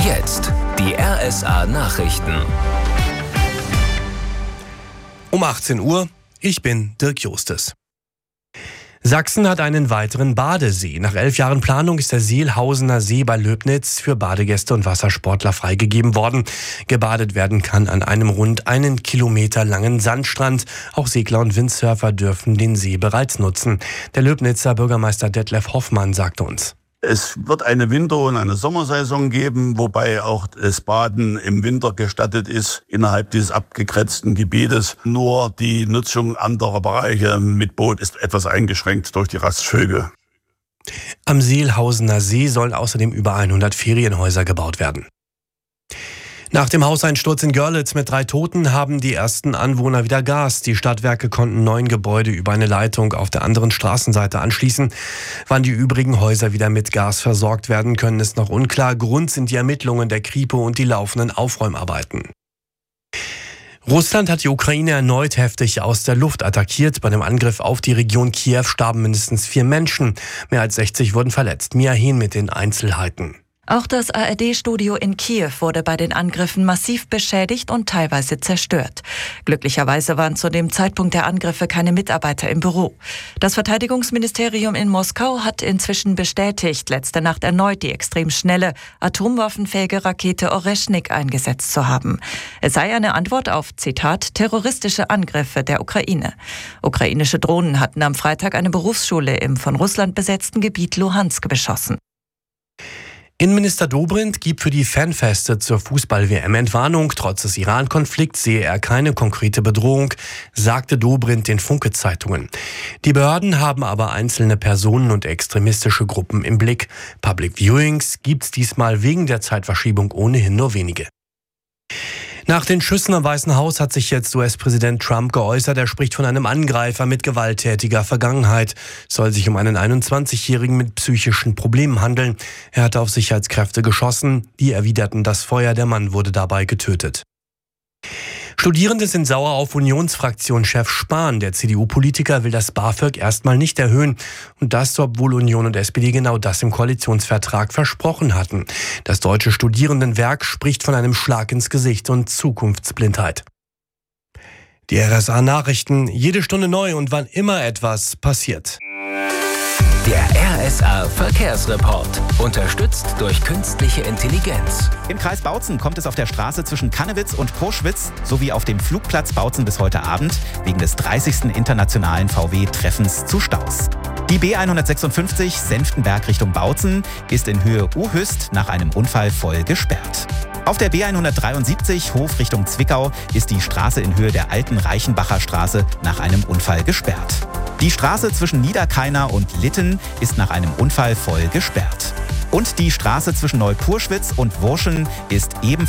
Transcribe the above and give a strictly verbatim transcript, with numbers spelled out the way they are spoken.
Jetzt die R S A-Nachrichten. Um achtzehn Uhr, ich bin Dirk Justes. Sachsen hat einen weiteren Badesee. Nach elf Jahren Planung ist der Seelhausener See bei Löbnitz für Badegäste und Wassersportler freigegeben worden. Gebadet werden kann an einem rund einen Kilometer langen Sandstrand. Auch Segler und Windsurfer dürfen den See bereits nutzen. Der Löbnitzer Bürgermeister Detlef Hoffmann sagte uns: Es wird eine Winter- und eine Sommersaison geben, wobei auch das Baden im Winter gestattet ist innerhalb dieses abgegrenzten Gebietes. Nur die Nutzung anderer Bereiche mit Boot ist etwas eingeschränkt durch die Rastvögel. Am Seelhausener See sollen außerdem über hundert Ferienhäuser gebaut werden. Nach dem Hauseinsturz in Görlitz mit drei Toten haben die ersten Anwohner wieder Gas. Die Stadtwerke konnten neun Gebäude über eine Leitung auf der anderen Straßenseite anschließen. Wann die übrigen Häuser wieder mit Gas versorgt werden können, ist noch unklar. Grund sind die Ermittlungen der Kripo und die laufenden Aufräumarbeiten. Russland hat die Ukraine erneut heftig aus der Luft attackiert. Bei dem Angriff auf die Region Kiew starben mindestens vier Menschen. Mehr als sechzig wurden verletzt. Mia Hehn mit den Einzelheiten. Auch das A R D-Studio in Kiew wurde bei den Angriffen massiv beschädigt und teilweise zerstört. Glücklicherweise waren zu dem Zeitpunkt der Angriffe keine Mitarbeiter im Büro. Das Verteidigungsministerium in Moskau hat inzwischen bestätigt, letzte Nacht erneut die extrem schnelle, atomwaffenfähige Rakete Oreschnik eingesetzt zu haben. Es sei eine Antwort auf, Zitat, terroristische Angriffe der Ukraine. Ukrainische Drohnen hatten am Freitag eine Berufsschule im von Russland besetzten Gebiet Luhansk beschossen. Innenminister Dobrindt gibt für die Fanfeste zur Fußball-W M Entwarnung. Trotz des Iran-Konflikts sehe er keine konkrete Bedrohung, sagte Dobrindt den Funke-Zeitungen. Die Behörden haben aber einzelne Personen und extremistische Gruppen im Blick. Public Viewings gibt's diesmal wegen der Zeitverschiebung ohnehin nur wenige. Nach den Schüssen am Weißen Haus hat sich jetzt U S-Präsident Trump geäußert. Er spricht von einem Angreifer mit gewalttätiger Vergangenheit. Es soll sich um einen einundzwanzigjährigen mit psychischen Problemen handeln. Er hatte auf Sicherheitskräfte geschossen. Die erwiderten das Feuer. Der Mann wurde dabei getötet. Studierende sind sauer auf Unionsfraktionschef Spahn. Der C D U-Politiker will das BAföG erstmal nicht erhöhen. Und das, obwohl Union und S P D genau das im Koalitionsvertrag versprochen hatten. Das Deutsche Studierendenwerk spricht von einem Schlag ins Gesicht und Zukunftsblindheit. Die R S A-Nachrichten, jede Stunde neu und wann immer etwas passiert. Der R S A-Verkehrsreport, unterstützt durch künstliche Intelligenz. Im Kreis Bautzen kommt es auf der Straße zwischen Kannewitz und Purschwitz sowie auf dem Flugplatz Bautzen bis heute Abend wegen des dreißigsten internationalen V W-Treffens zu Staus. Die B hundertsechsundfünfzig Senftenberg Richtung Bautzen ist in Höhe Uhüst nach einem Unfall voll gesperrt. Auf der B hundertdreiundsiebzig Hof Richtung Zwickau ist die Straße in Höhe der alten Reichenbacher Straße nach einem Unfall gesperrt. Die Straße zwischen Niederkainer und Litten ist nach einem Unfall voll gesperrt. Und die Straße zwischen Neupurschwitz und Wurschen ist ebenfalls